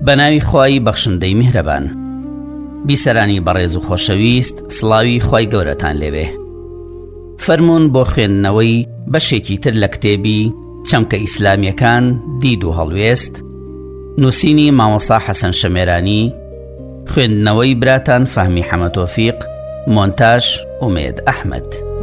بەناوی خوای بەخشندەی میهرەبان. بیسەرانی بەڕێز و خۆشەویست، سڵاوی خوای گەورەتان لێبێ. فەرموون بۆ خوێندنەوەی بەشێکی تر لە کتێبی چەمکە ئیسلامیەکان دید و هەڵوێست، نووسینی مامۆستا حەسەن شەمێرانی، خوێندنەوەی براتان فەهمی حەمەتۆفیق، مۆنتاژ ئومێد ئەحمەد.